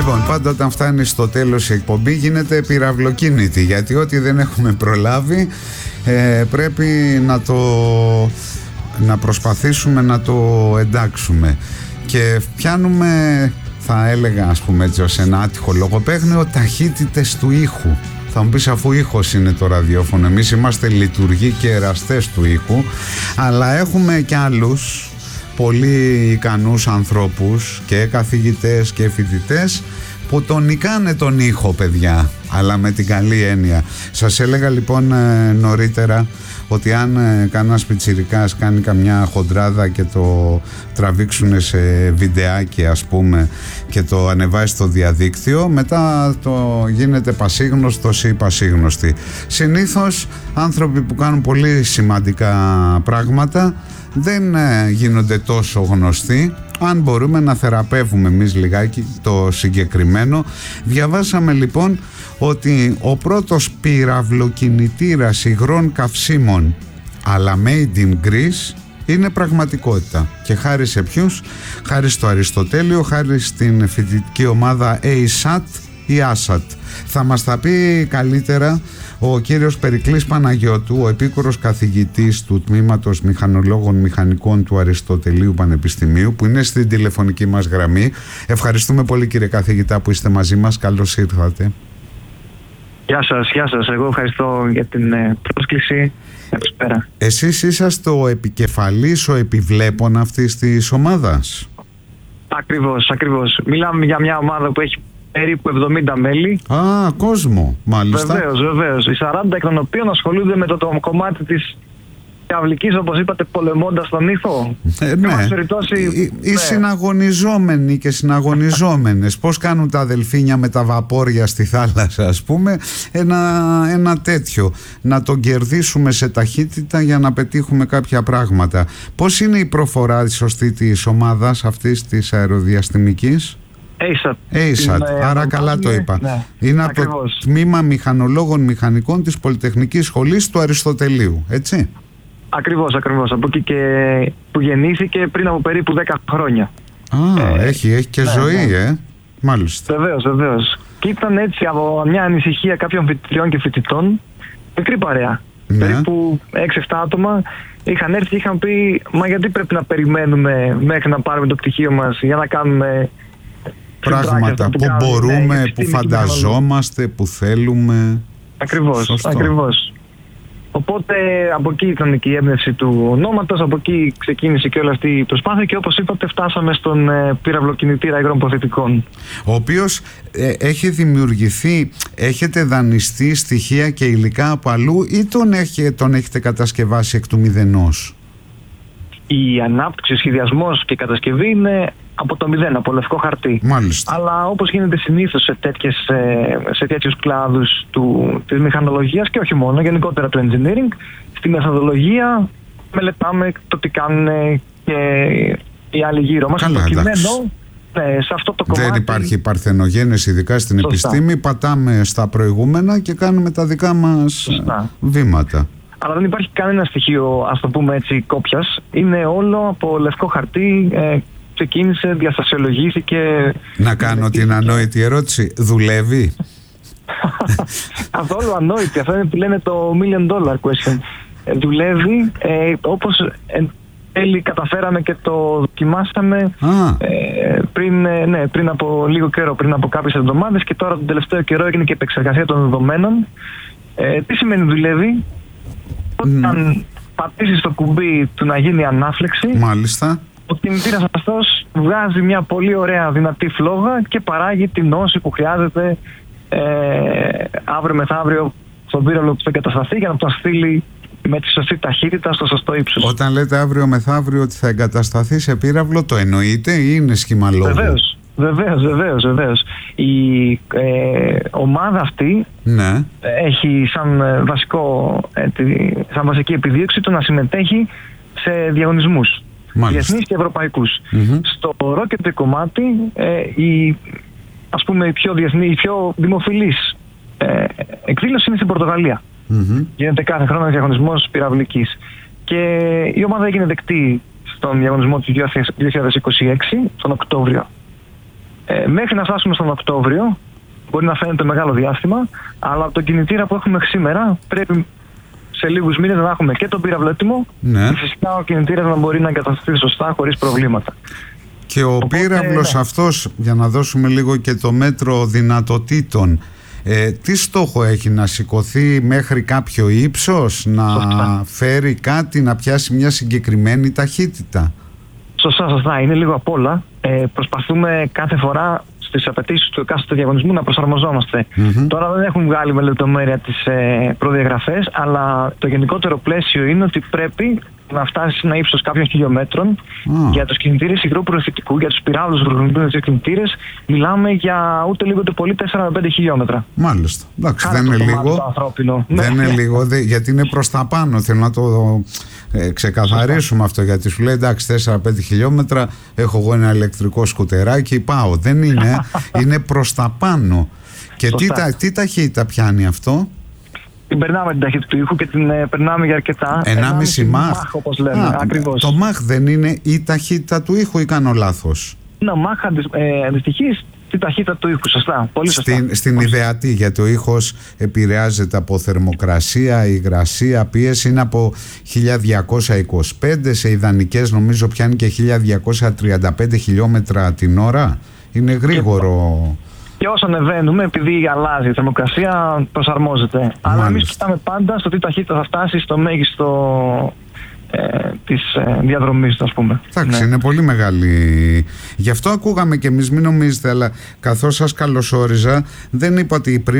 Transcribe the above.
Λοιπόν, πάντα όταν φτάνει στο τέλος η εκπομπή γίνεται πυραυλοκίνητη, γιατί ό,τι δεν έχουμε προλάβει πρέπει να προσπαθήσουμε να το εντάξουμε. Και πιάνουμε, θα έλεγα ας πούμε έτσι ως ένα άτυχο λογοπαίγνιο, ταχύτητες του ήχου. Θα μου πεις, αφού ήχος είναι το ραδιόφωνο, εμείς είμαστε λειτουργοί και εραστές του ήχου, αλλά έχουμε και άλλους πολύ ικανούς ανθρώπους και καθηγητές και φοιτητές που τον νικάνε τον ήχο, παιδιά, αλλά με την καλή έννοια. Σας έλεγα λοιπόν νωρίτερα ότι αν κανένας πιτσιρικάς κάνει καμιά χοντράδα και το τραβήξουν σε βιντεάκι ας πούμε και το ανεβάσει στο διαδίκτυο, μετά το γίνεται πασίγνωστος ή πασίγνωστη. Συνήθως άνθρωποι που κάνουν πολύ σημαντικά πράγματα δεν γίνονται τόσο γνωστοί. Αν μπορούμε να θεραπεύουμε εμείς λιγάκι το συγκεκριμένο. Διαβάσαμε λοιπόν ότι ο πρώτος πυραυλοκινητήρας υγρών καυσίμων, αλλά made in Greece, είναι πραγματικότητα. Και χάρη σε ποιους? Χάρη στο Αριστοτέλειο, χάρη στην φοιτητική ομάδα ASAT ή ASAT. Θα μας τα πει καλύτερα ο κύριος Περικλής Παναγιώτου, ο επίκουρος καθηγητής του Τμήματος Μηχανολόγων Μηχανικών του Αριστοτελείου Πανεπιστημίου, που είναι στην τηλεφωνική μας γραμμή. Ευχαριστούμε πολύ, κύριε καθηγητά, που είστε μαζί μας. Καλώς ήρθατε. Γεια σας. Εγώ ευχαριστώ για την πρόσκληση. Καλησπέρα. Εσείς είσαστε ο επικεφαλής, ο επιβλέπων αυτής της ομάδας? Ακριβώς. Μιλάμε για μια ομάδα που έχει περίπου 70 μέλη. Α, κόσμο, μάλιστα. Βεβαίως. Οι 40 εκ των οποίων ασχολούνται με το κομμάτι της πυραυλικής, όπως είπατε, πολεμώντας τον ήχο. Ναι. Οι συναγωνιζόμενοι και συναγωνιζόμενες. Πώς κάνουν τα αδελφίνια με τα βαπόρια στη θάλασσα, ας πούμε. Ένα τέτοιο. Να τον κερδίσουμε σε ταχύτητα για να πετύχουμε κάποια πράγματα. Πώς είναι η προφορά σωστή της ομάδας αυτής της αεροδιαστημικής? ASAT, άρα καλά το είπα. Ναι, είναι ακριβώς. Από το Τμήμα Μηχανολόγων Μηχανικών της Πολυτεχνικής Σχολής του Αριστοτελείου, έτσι? Ακριβώς. Από εκεί και που γεννήθηκε πριν από περίπου 10 χρόνια. Έχει και ζωή, μάλιστα. Βεβαίως. Και ήταν έτσι από μια ανησυχία κάποιων φοιτητριών και φοιτητών, μικρή παρέα. Ναι. Περίπου 6-7 άτομα είχαν έρθει και είχαν πει, μα γιατί πρέπει να περιμένουμε μέχρι να πάρουμε το πτυχίο μας για να κάνουμε πράγματα που μπορούμε, που φανταζόμαστε, που θέλουμε. Ακριβώς. Οπότε από εκεί ήταν και η έμπνευση του ονόματος, από εκεί ξεκίνησε και όλη αυτή η προσπάθεια και όπως είπατε φτάσαμε στον πυραυλοκινητήρα υγρών υποθετικών. Ο οποίος έχει δημιουργηθεί, έχετε δανειστεί στοιχεία και υλικά από αλλού ή τον έχετε κατασκευάσει εκ του μηδενός? Η ανάπτυξη, ο σχεδιασμός και η κατασκευή είναι από το μηδέν, από λευκό χαρτί. Μάλιστα. Αλλά όπως γίνεται συνήθως σε τέτοιους κλάδους της μηχανολογίας και όχι μόνο, γενικότερα του engineering, στη μεθοδολογία μελετάμε το τι κάνουν και οι άλλοι γύρω μας. Προκειμένου σε αυτό το κομμάτι. Δεν υπάρχει παρθενογένεση, ειδικά στην επιστήμη. Πατάμε στα προηγούμενα και κάνουμε τα δικά μας βήματα. Αλλά δεν υπάρχει κανένα στοιχείο, ας το πούμε έτσι, κόπιας. Είναι όλο από λευκό χαρτί. Ξεκίνησε, διαστασιολογήθηκε. Να κάνω την ανόητη ερώτηση. Δουλεύει? Καθόλου ανόητη. Αυτό είναι που λένε το $1 million question. Δουλεύει. Όπως τέλει καταφέραμε και το δοκιμάσαμε πριν από λίγο καιρό, πριν από κάποιες εβδομάδες, και τώρα τον τελευταίο καιρό έγινε και επεξεργασία των δεδομένων. Τι σημαίνει δουλεύει? Όταν πατήσεις το κουμπί του να γίνει ανάφλεξη, μάλιστα, ο κινητήρας αυτός βγάζει μια πολύ ωραία δυνατή φλόγα και παράγει την όση που χρειάζεται αύριο μεθαύριο στον πύραυλο που θα εγκατασταθεί για να τον στείλει με τη σωστή ταχύτητα στο σωστό ύψος. Όταν λέτε αύριο μεθαύριο ότι θα εγκατασταθεί σε πύραυλο, το εννοείτε ή είναι σχήμα λόγου? Βεβαίως. Η ομάδα αυτή έχει σαν βασική επιδίωξη το να συμμετέχει σε διαγωνισμούς διεθνείς και ευρωπαϊκούς. Στο rocket κομμάτι η πιο δημοφιλής εκδήλωση είναι στην Πορτογαλία. Γίνεται κάθε χρόνο διαγωνισμός πυραυλικής και η ομάδα έγινε δεκτή στον διαγωνισμό του 2026 τον Οκτώβριο. Μέχρι να φτάσουμε στον Οκτώβριο, μπορεί να φαίνεται μεγάλο διάστημα, αλλά από τον κινητήρα που έχουμε σήμερα πρέπει σε λίγους μήνες να έχουμε και τον πύραυλο έτοιμο, και φυσικά ο κινητήρας να μπορεί να εγκατασταθεί σωστά χωρίς προβλήματα. Και ο πύραυλος αυτός, για να δώσουμε λίγο και το μέτρο δυνατοτήτων, τι στόχο έχει, να σηκωθεί μέχρι κάποιο ύψος, να φέρει κάτι, να πιάσει μια συγκεκριμένη ταχύτητα? Σωστά. Είναι λίγο απ' όλα. Προσπαθούμε κάθε φορά στις απαιτήσεις του εκάστοτε διαγωνισμού να προσαρμοζόμαστε. Τώρα δεν έχουμε βγάλει με λεπτομέρεια τις προδιαγραφές, αλλά το γενικότερο πλαίσιο είναι ότι πρέπει να φτάσει σε ένα ύψος κάποιων χιλιόμετρων. Για τους κινητήρες υγρού προωθητικού, για τους πυράβλους που χρησιμοποιούν τις κινητήρες, μιλάμε για ούτε λίγο ούτε πολύ 4 με 5 χιλιόμετρα. Μάλιστα. Εντάξει, δεν είναι λίγο. Δεν είναι λίγο, γιατί είναι προς τα πάνω. Θέλω να το ξεκαθαρίσουμε αυτό, γιατί σου λέει εντάξει, 4-5 χιλιόμετρα, έχω εγώ ένα ηλεκτρικό σκουτεράκι, πάω. Δεν είναι, είναι προς τα πάνω. Και τι ταχύτητα πιάνει αυτό? Την περνάμε την ταχύτητα του ήχου και την περνάμε για αρκετά. 1,5 μαχ, όπως λέμε. Ακριβώς. Το μαχ δεν είναι η ταχύτητα του ήχου ή κάνω λάθος? Ναι, μαχ αντιστοιχεί στην ταχύτητα του ήχου. Σωστά. Πολύ σωστά. Στην ιδεατή, γιατί ο ήχος επηρεάζεται από θερμοκρασία, υγρασία, πίεση. Είναι από 1225, σε ιδανικές νομίζω πιάνει και 1235 χιλιόμετρα την ώρα. Είναι γρήγορο. Και όσο ανεβαίνουμε, επειδή αλλάζει η θερμοκρασία, προσαρμόζεται. Αλλά εμείς κοιτάμε πάντα στο τι ταχύτητα θα φτάσει στο μέγιστο της διαδρομής, ας πούμε. Εντάξει, είναι πολύ μεγάλη. Γι' αυτό ακούγαμε και εμείς, μην νομίζετε, αλλά καθώς σας καλωσόριζα, δεν είπα ότι πριν